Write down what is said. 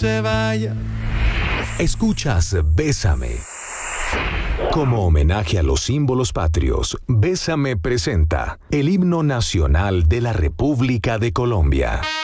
se vaya. Escuchas Bésame. Como homenaje a los símbolos patrios, Bésame presenta el himno nacional de la República de Colombia.